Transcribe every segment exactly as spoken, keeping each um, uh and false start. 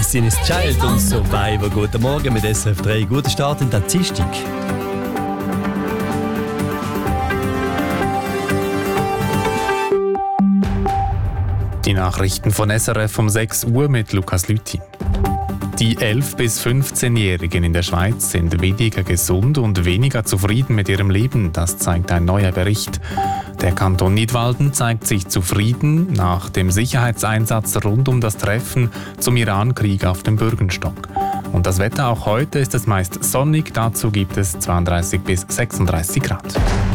Destiny's Child und Survivor. Guten Morgen mit S R F drei. Guten Start in der Dienstag. Die Nachrichten von S R F um sechs Uhr mit Lukas Lüthi. Die elf- bis fünfzehnjährigen in der Schweiz sind weniger gesund und weniger zufrieden mit ihrem Leben. Das zeigt ein neuer Bericht. Der Kanton Nidwalden zeigt sich zufrieden nach dem Sicherheitseinsatz rund um das Treffen zum Irankrieg auf dem Bürgenstock. Und das Wetter auch heute ist es meist sonnig. Dazu gibt es zweiunddreißig bis sechsunddreißig Grad.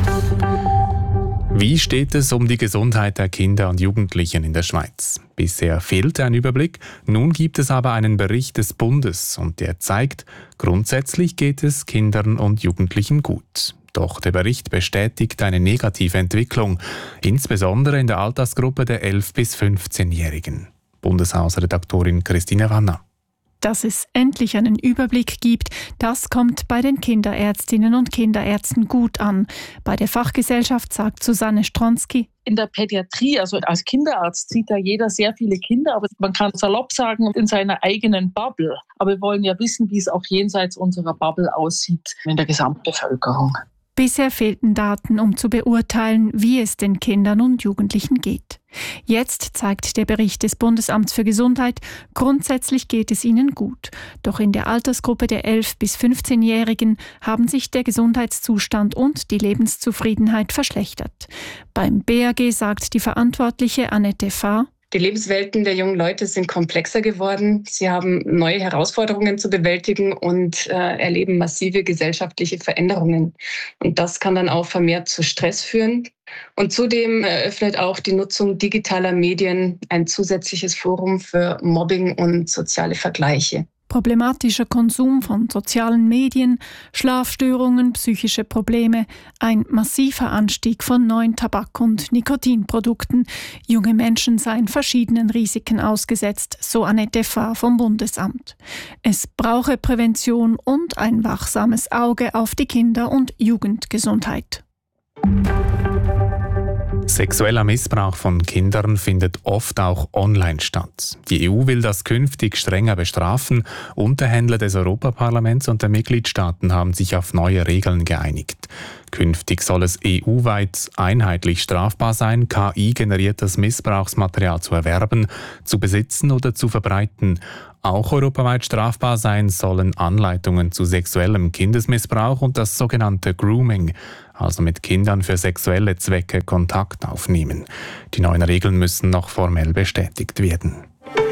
Wie steht es um die Gesundheit der Kinder und Jugendlichen in der Schweiz? Bisher fehlte ein Überblick, nun gibt es aber einen Bericht des Bundes und der zeigt, grundsätzlich geht es Kindern und Jugendlichen gut. Doch der Bericht bestätigt eine negative Entwicklung, insbesondere in der Altersgruppe der elf- bis fünfzehnjährigen. Bundeshausredaktorin Christine Wanner. Dass es endlich einen Überblick gibt, das kommt bei den Kinderärztinnen und Kinderärzten gut an. Bei der Fachgesellschaft sagt Susanne Stronski: In der Pädiatrie, also als Kinderarzt, sieht da jeder sehr viele Kinder, aber man kann salopp sagen, in seiner eigenen Bubble. Aber wir wollen ja wissen, wie es auch jenseits unserer Bubble aussieht in der Gesamtbevölkerung. Bisher fehlten Daten, um zu beurteilen, wie es den Kindern und Jugendlichen geht. Jetzt zeigt der Bericht des Bundesamts für Gesundheit, grundsätzlich geht es ihnen gut. Doch in der Altersgruppe der elf- bis fünfzehnjährigen haben sich der Gesundheitszustand und die Lebenszufriedenheit verschlechtert. Beim B A G sagt die Verantwortliche Annette Fahr: Die Lebenswelten der jungen Leute sind komplexer geworden. Sie haben neue Herausforderungen zu bewältigen und äh, erleben massive gesellschaftliche Veränderungen. Und das kann dann auch vermehrt zu Stress führen. Und zudem eröffnet auch die Nutzung digitaler Medien ein zusätzliches Forum für Mobbing und soziale Vergleiche. Problematischer Konsum von sozialen Medien, Schlafstörungen, psychische Probleme, ein massiver Anstieg von neuen Tabak- und Nikotinprodukten. Junge Menschen seien verschiedenen Risiken ausgesetzt, so Annette Fahr vom Bundesamt. Es brauche Prävention und ein wachsames Auge auf die Kinder- und Jugendgesundheit. Sexueller Missbrauch von Kindern findet oft auch online statt. Die E U will das künftig strenger bestrafen. Unterhändler des Europaparlaments und der Mitgliedstaaten haben sich auf neue Regeln geeinigt. Künftig soll es E U-weit einheitlich strafbar sein, K I-generiertes Missbrauchsmaterial zu erwerben, zu besitzen oder zu verbreiten. Auch europaweit strafbar sein sollen Anleitungen zu sexuellem Kindesmissbrauch und das sogenannte Grooming, also mit Kindern für sexuelle Zwecke Kontakt aufnehmen. Die neuen Regeln müssen noch formell bestätigt werden.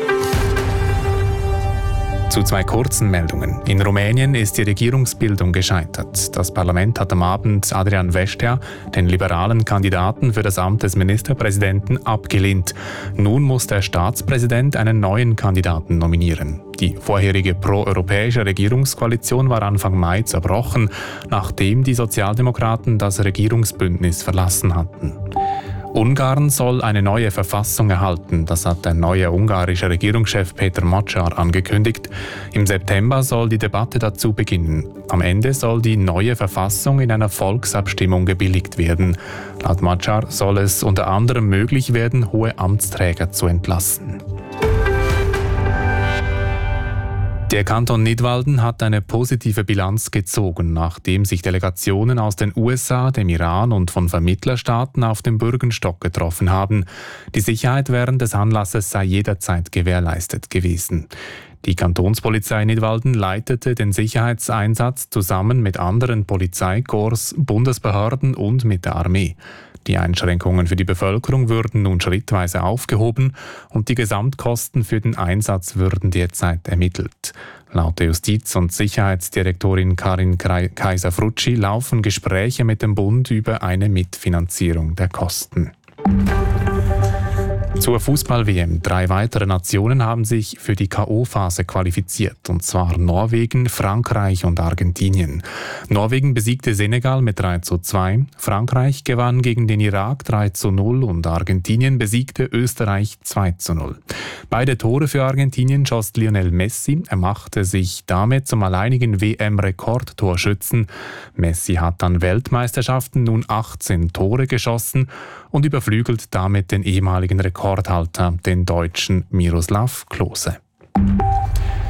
Zu zwei kurzen Meldungen. In Rumänien ist die Regierungsbildung gescheitert. Das Parlament hat am Abend Adrian Vestea, den liberalen Kandidaten für das Amt des Ministerpräsidenten, abgelehnt. Nun muss der Staatspräsident einen neuen Kandidaten nominieren. Die vorherige pro-europäische Regierungskoalition war Anfang Mai zerbrochen, nachdem die Sozialdemokraten das Regierungsbündnis verlassen hatten. Ungarn soll eine neue Verfassung erhalten, das hat der neue ungarische Regierungschef Peter Magyar angekündigt. Im September soll die Debatte dazu beginnen. Am Ende soll die neue Verfassung in einer Volksabstimmung gebilligt werden. Laut Magyar soll es unter anderem möglich werden, hohe Amtsträger zu entlassen. Der Kanton Nidwalden hat eine positive Bilanz gezogen, nachdem sich Delegationen aus den U S A, dem Iran und von Vermittlerstaaten auf dem Bürgenstock getroffen haben. Die Sicherheit während des Anlasses sei jederzeit gewährleistet gewesen. Die Kantonspolizei Nidwalden leitete den Sicherheitseinsatz zusammen mit anderen Polizeikorps, Bundesbehörden und mit der Armee. Die Einschränkungen für die Bevölkerung würden nun schrittweise aufgehoben und die Gesamtkosten für den Einsatz würden derzeit ermittelt. Laut der Justiz- und Sicherheitsdirektorin Karin Kaiser-Frutschi laufen Gespräche mit dem Bund über eine Mitfinanzierung der Kosten. Zur Fußball-W M. Drei weitere Nationen haben sich für die K O-Phase qualifiziert, und zwar Norwegen, Frankreich und Argentinien. Norwegen besiegte Senegal mit drei zu zwei, Frankreich gewann gegen den Irak drei zu null und Argentinien besiegte Österreich zwei zu null. Beide Tore für Argentinien schoss Lionel Messi. Er machte sich damit zum alleinigen W M-Rekordtorschützen. Messi hat an Weltmeisterschaften nun achtzehn Tore geschossen und überflügelt damit den ehemaligen Rekordhalter, den Deutschen Miroslav Klose.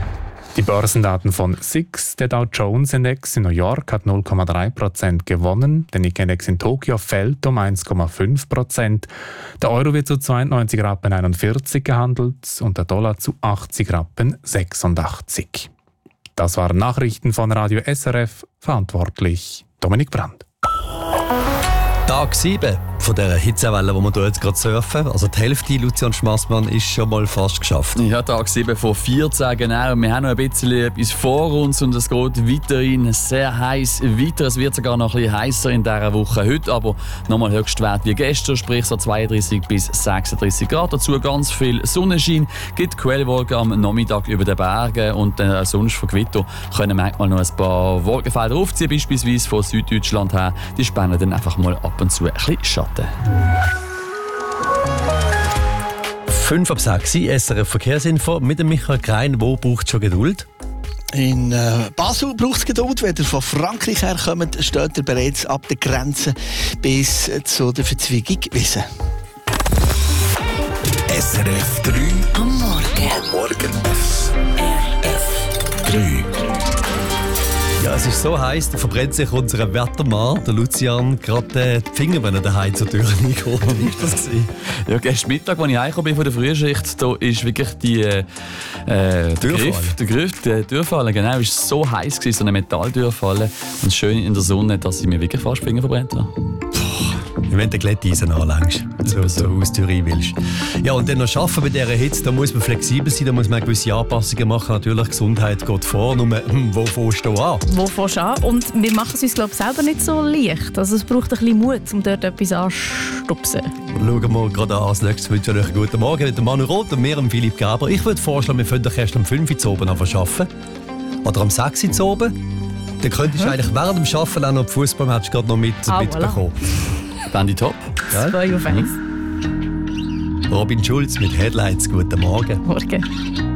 Die Börsendaten von S I X, der Dow Jones Index in New York hat null Komma drei Prozent gewonnen, der Nikkei-Index in Tokio fällt um eins Komma fünf Prozent, der Euro wird zu zweiundneunzig Rappen einundvierzig gehandelt und der Dollar zu achtzig Rappen sechsundachtzig. Das waren Nachrichten von Radio S R F, verantwortlich Dominik Brandt. Tag sieben von dieser Hitzewelle, die wir hier jetzt gerade surfen. Also die Hälfte, Lucian Schmassmann, ist schon mal fast geschafft. Ja, Tag sieben von vierzehn, genau. Wir haben noch ein bisschen etwas vor uns und es geht weiterhin sehr heiß weiter. Es wird sogar noch ein bisschen heißer in dieser Woche heute, aber nochmal Höchstwert wie gestern, sprich so zweiunddreißig bis sechsunddreißig Grad. Dazu ganz viel Sonnenschein, gibt Quellwolken am Nachmittag über den Bergen und äh, sonst von Gewitter können manchmal noch ein paar Wolkenfelder aufziehen, beispielsweise von Süddeutschland her. Die spannen dann einfach mal ab und zu ein bisschen Schatten. fünf ab sechs, S R F Verkehrsinfo mit dem Michael Krein. Wo braucht es schon Geduld? In äh, Basel braucht es Geduld. Wenn ihr von Frankreich herkommt, steht ihr bereits ab der Grenze bis äh, zu der Verzweigung Wissen. S R F drei am Morgen. Am Morgen. S R F drei. Ja, es ist so heiß, da verbrennt sich unser Wettermann, der Lucian, gerade die Finger, wenn er daheim zur Tür reingeht. Wie war das gewesen? Ja, gestern Mittag, als ich heimgekommen bin von der Frühschicht, da ist wirklich die äh, der Griff, der Griff, der Türfalle, genau, ist so heiß gewesen, so eine Metalltürfalle und schön in der Sonne, dass ich mir wirklich fast die Finger verbrennt habe. Wenn du den Glätteisen anlängst, so zur Haustür rein willst. Ja, und dann noch arbeiten bei dieser Hitze, da muss man flexibel sein, da muss man gewisse Anpassungen machen. Natürlich, Gesundheit geht vor, nur hm, wo fährst du an? Wo fährst du an? Und wir machen es uns, glaube ich, selber nicht so leicht. Also es braucht ein bisschen Mut, um dort etwas anzustupsen. Schauen wir gerade an. Als nächstes wünsche ich euch einen guten Morgen mit dem Manu Roth und mir, dem Philipp Gerber. Ich würde vorschlagen, wir fangen doch erst um fünf Uhr zu oben an zu arbeiten. Oder um sechs Uhr zu oben. Dann könntest du mhm. eigentlich während dem Arbeiten auch noch die Fußballmatch gerade noch mit, ah, mitbekommen. Voilà. Bandy top. Ja? Zwei auf eins. Robin Schulz mit Headlights. Guten Morgen. Morgen.